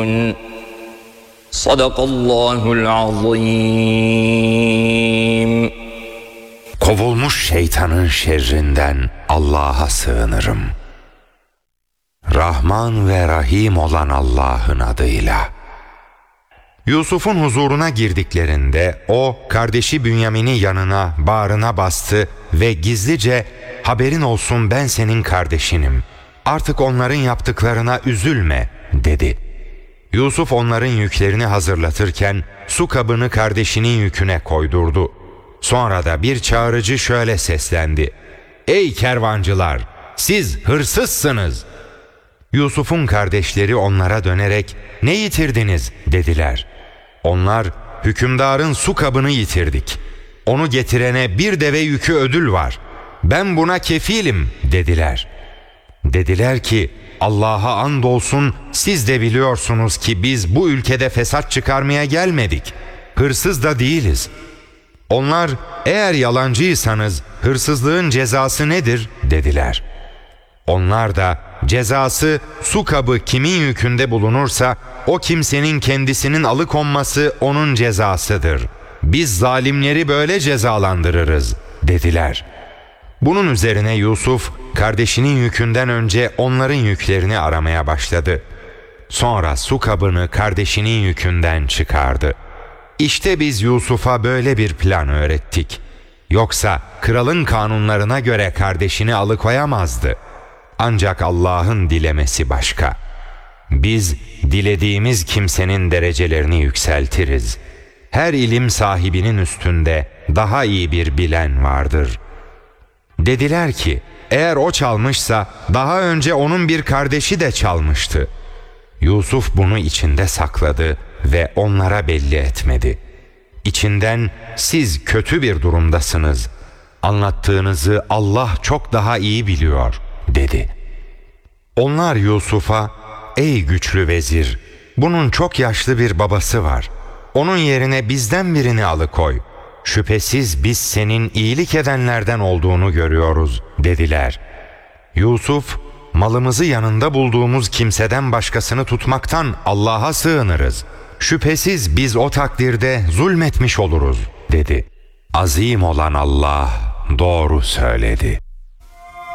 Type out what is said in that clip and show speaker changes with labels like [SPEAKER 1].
[SPEAKER 1] يصفون صدق الله العظيم.
[SPEAKER 2] Kovulmuş şeytanın şerrinden Allah'a sığınırım. Rahman ve Rahim olan Allah'ın adıyla. Yusuf'un huzuruna girdiklerinde o kardeşi Bünyamin'i yanına, bağrına bastı ve gizlice "Haberin olsun, ben senin kardeşinim. Artık onların yaptıklarına üzülme," dedi. Yusuf onların yüklerini hazırlatırken su kabını kardeşinin yüküne koydurdu. Sonra da bir çağırıcı şöyle seslendi: "Ey kervancılar, siz hırsızsınız." Yusuf'un kardeşleri onlara dönerek "Ne yitirdiniz?" dediler. Onlar "Hükümdarın su kabını yitirdik. Onu getirene bir deve yükü ödül var. Ben buna kefilim," dediler. Dediler ki "Allah'a andolsun, siz de biliyorsunuz ki biz bu ülkede fesat çıkarmaya gelmedik. Hırsız da değiliz." Onlar "Eğer yalancıysanız hırsızlığın cezası nedir?" dediler. Onlar da "Cezası su kabı kimin yükünde bulunursa o kimsenin kendisinin alıkonması onun cezasıdır. Biz zalimleri böyle cezalandırırız," dediler. Bunun üzerine Yusuf kardeşinin yükünden önce onların yüklerini aramaya başladı. Sonra su kabını kardeşinin yükünden çıkardı. İşte biz Yusuf'a böyle bir plan öğrettik. Yoksa kralın kanunlarına göre kardeşini alıkoyamazdı. Ancak Allah'ın dilemesi başka. Biz dilediğimiz kimsenin derecelerini yükseltiriz. Her ilim sahibinin üstünde daha iyi bir bilen vardır. Dediler ki eğer o çalmışsa daha önce onun bir kardeşi de çalmıştı. Yusuf bunu içinde sakladı ve onlara belli etmedi. İçinden "Siz kötü bir durumdasınız. Anlattığınızı Allah çok daha iyi biliyor," dedi. Onlar Yusuf'a "Ey güçlü vezir, bunun çok yaşlı bir babası var. Onun yerine bizden birini alıkoy. Şüphesiz biz senin iyilik edenlerden olduğunu görüyoruz," dediler. Yusuf, "Malımızı yanında bulduğumuz kimseden başkasını tutmaktan Allah'a sığınırız. Şüphesiz biz o takdirde zulmetmiş oluruz," dedi. Azim olan Allah doğru söyledi.